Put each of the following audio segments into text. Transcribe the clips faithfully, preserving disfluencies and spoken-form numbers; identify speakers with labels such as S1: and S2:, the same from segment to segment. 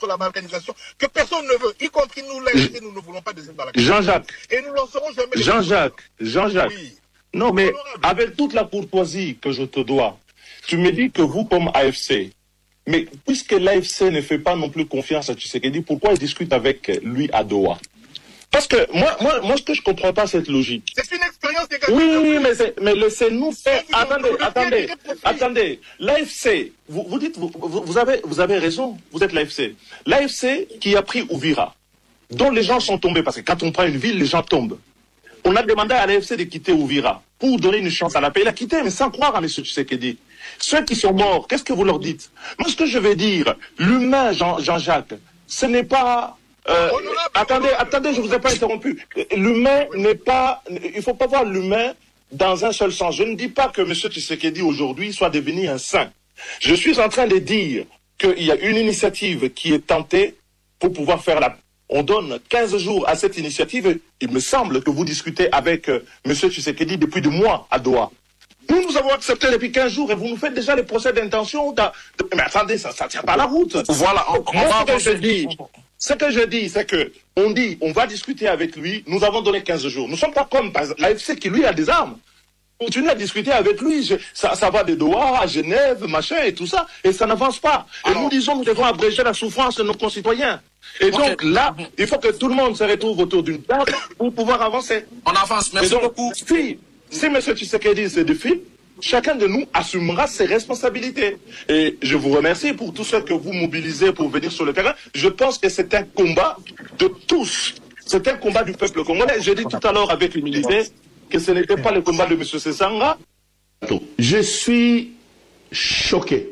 S1: la malorganisation que personne ne veut, y compris nous, l'A F C, nous ne voulons pas de cette
S2: Jean-Jacques.
S1: Et nous lancerons jamais...
S2: Jean-Jacques, Jean-Jacques.
S1: Oui.
S2: Non, mais avec toute la courtoisie que je te dois, tu me dis que vous, comme A F C, mais puisque l'A F C ne fait pas non plus confiance à Tshisekedi, pourquoi il discute avec lui à Doha? Parce que moi, moi, moi, ce que je ne comprends pas, cette logique.
S1: C'est une expérience négative.
S2: Oui, oui, mais, mais laissez-nous faire. Attendez, attendez, attendez. L'A F C, vous, vous dites, vous, vous, avez, vous avez raison, vous êtes l'A F C. L'A F C qui a pris Ouvira, dont les gens sont tombés, parce que quand on prend une ville, les gens tombent. On a demandé à l'A F C de quitter Ouvira pour donner une chance à la paix. Il a quitté, mais sans croire à M. Tshisekedi. Ceux qui sont morts, qu'est-ce que vous leur dites? Moi, ce que je veux dire, l'humain, Jean, Jean-Jacques, ce n'est pas... Euh, attendez, attendez, je vous ai pas interrompu. L'humain n'est pas... Il ne faut pas voir l'humain dans un seul sens. Je ne dis pas que M. Tshisekedi aujourd'hui soit devenu un saint. Je suis en train de dire qu'il y a une initiative qui est tentée pour pouvoir faire la... On donne quinze jours à cette initiative. Il me semble que vous discutez avec euh, M. Tshisekedi depuis des mois à Doha. Nous, nous avons accepté depuis quinze jours et vous nous faites déjà les procès d'intention. De... Mais attendez, ça ne tient pas la route.
S3: Voilà, on, on
S2: Moi,
S3: va
S2: ce que je dis, ce que je dis, c'est que on dit, on va discuter avec lui. Nous avons donné quinze jours. Nous ne sommes pas comme l'A F C qui, lui, a des armes. Continue à discuter avec lui, je, ça, ça va de Doha à Genève, machin et tout ça, et ça n'avance pas. Et alors, nous disons, nous devons abréger la souffrance de nos concitoyens. Et okay. donc là, il faut que tout le monde se retrouve autour d'une table pour pouvoir avancer.
S3: On avance, merci
S2: donc,
S3: beaucoup.
S2: Si, si M. Tshisekedi se défile, chacun de nous assumera ses responsabilités. Et je vous remercie pour tout ce que vous mobilisez pour venir sur le terrain. Je pense que c'est un combat de tous. C'est un combat du peuple congolais. J'ai dit tout à l'heure avec humilité que ce n'était pas le combat de M. Sessanga.
S4: Je suis choqué.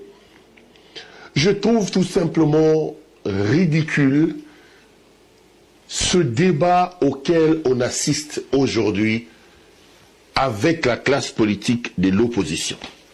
S4: Je trouve tout simplement ridicule ce débat auquel on assiste aujourd'hui avec la classe politique de l'opposition.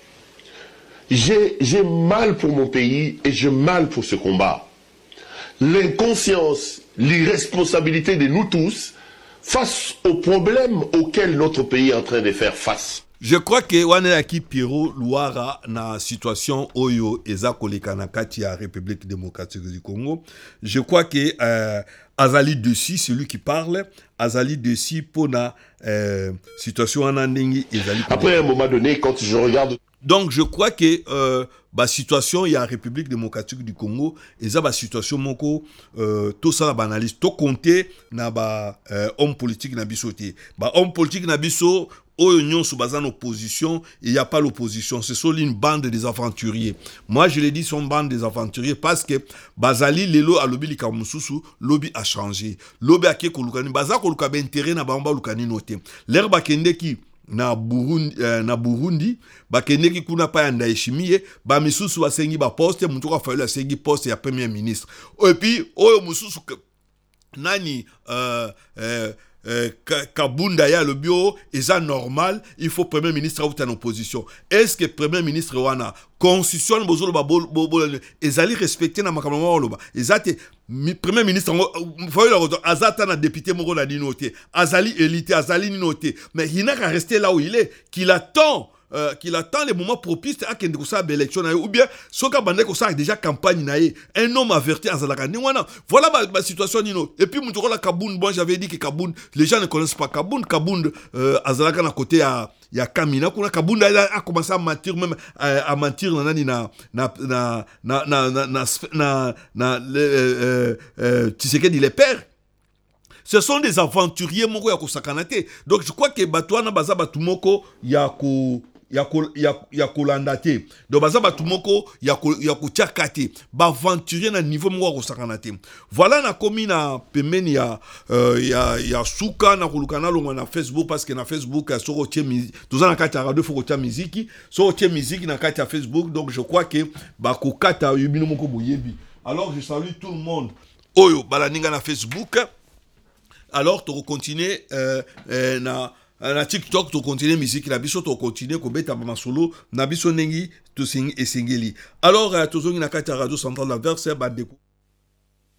S4: J'ai j'ai mal pour mon pays et j'ai mal pour ce combat. L'inconscience, l'irresponsabilité de nous tous face aux problèmes auxquels notre pays est en train de faire face.
S5: Je crois que Wanelaki Pierrot Louara na situation Oyo eza koleka na kati ya République démocratique du Congo. Je crois que euh, Azali Dessi, celui qui parle, Azali Dessi pour la euh, situation en Andingi.
S4: Après, à un moment donné, quand je regarde...
S5: Donc, je crois que euh, la situation, il y a la République démocratique du Congo, et ça, la situation, moko, euh, tout ça, la analyse, tout compter, na ba euh, homme politique na bisoté. Ba homme politique na biso, au union sous base en opposition, il n'y a pas l'opposition. C'est seulement une bande des aventuriers. Moi, je l'ai dit, c'est une bande des aventuriers parce que Bazali, Lelo, a lobby likamususu, lobby a changé. Lobby a ké kolukani, Baza kolukabe intérêt na bamba lukani noté. L'herbe kende ki na Burundi, euh, na Burundi, bakende ki kuna pa yanda eshimiye, ba misusu wa sengi ba poste, mutuka fa la sengi poste ya premier ministre. Et puis, oyo mususu nani, euh, euh, Euh, Kabunda ya le bio, et ça normal, il faut premier ministre en opposition. Est-ce que premier ministre wana constitution bozolo ba bol bol ezali respecter na makamama oloba ezate premier ministre faut le azata na député moko na dinoté azali élité azali ninoté mais il n'a qu'à rester là où il est qu'il attend Euh, qu'il attend les moments propices à qu'il y ait une élection ou bien ce qu'il a déjà campagne un homme averti en Zalaka voilà ma, ma situation Nino. Et puis la Kaboun, bon j'avais dit que Kaboun les gens ne connaissent pas Kaboun Kaboun euh, à Zalaka à côté à il y a Kamina Kaboun a commencé à mentir même à, à mentir na na na na na na na na na euh euh tu sais qu'il est père. Ce sont des aventuriers moko ya kosakanate. Donc je crois que batwana baza batumoko ya ko ya ko ya ya kolandate. Donc baza batumoko ya ko ya ko tiakate. Ba aventurier na niveau moko ya kosakanate. Voilà na komi na pemeni ya euh, ya ya suka na kolukana longa na Facebook parce que na Facebook ya soko tie musique. Toza na kati ya radio faut tia musique. Soko tie musique na kati ya Facebook. Donc je crois que ba ko kata yubino moko boyebi. Alors je salue tout le monde. Oyo balaninga na Facebook. Alors, tu continues euh, euh, na na TikTok, tu continues musique, na biso tu continues ko beta ba solo, na biso nengi tu sing et singeli. Alors, tu zongi na kati radio centrale la verse ba deku